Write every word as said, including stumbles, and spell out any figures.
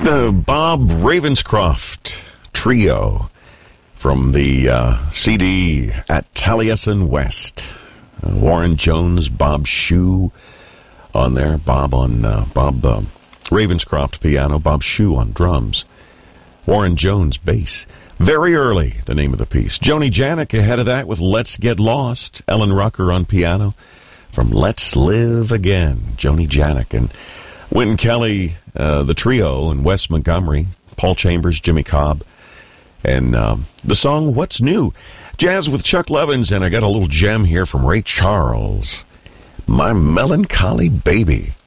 The Bob Ravenscroft Trio from the uh, C D At Taliesin West. Uh, Warren Jones, Bob Shue on there. Bob on uh, Bob uh, Ravenscroft piano, Bob Shue on drums. Warren Jones bass. Very Early, the name of the piece. Joni Janik ahead of that with Let's Get Lost. Ellen Rucker on piano from Let's Live Again. Joni Janik and Wynton Kelly, uh, the trio, and Wes Montgomery, Paul Chambers, Jimmy Cobb, and um, the song What's New? Jazz with Chuck Levins, and I got a little gem here from Ray Charles. My Melancholy Baby.